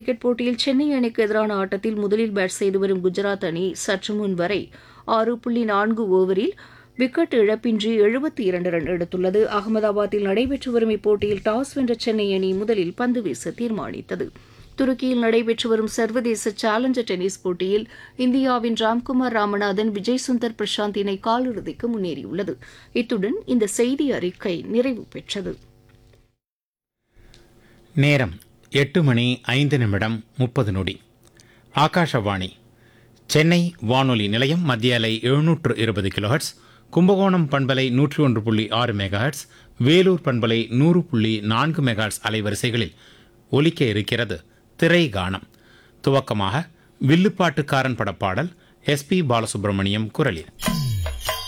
Cricket போட்டியில் சென்னை அணிக்கு எதிரான ஆட்டத்தில் முதலில் பேட் செய்து வரும் குஜராத் அணி சற்று முன் வரை 6.4 ஓவரில் விக்கெட் இழப்பின்றி 72 ரன் எடுத்துள்ளது. அகமதாபாத்தில் நடைபெற்று வரும் இப்போட்டியில் டாஸ் வென்ற சென்னை அணி முதலில் பந்து வீச தீர்மானித்தது. துருக்கியில் நடைபெற்று வரும் சர்வதேச சேலஞ்சர் டென்னிஸ் போட்டியில் இந்தியாவின் ராம்குமார் ராமநாதன், விஜய் சுந்தர் பிரசாந்த் இணை காலிறுதிக்கு முன்னேறியுள்ளது. இத்துடன் இந்த செய்தி அறிக்கை நிறைவு பெற்றது. நேரம் 8:05:30. ஆகாஷவாணி சென்னை வானொலி நிலையம். மத்திய அலை 720 கிலோஹெர்ட்ஸ், கும்பகோணம் பண்பலை 101.6 மெகாஹெர்ட்ஸ், வேலூர் பண்பலை 100.4 மெகாஹெர்ட்ஸ் அலைவரிசைகளில் ஒலிக்க இருக்கிறது திரை கானம். துவக்கமாக வில்லுப்பாட்டுக்காரன் படப்பாடல் எஸ்பி பாலசுப்ரமணியம் குரலில்.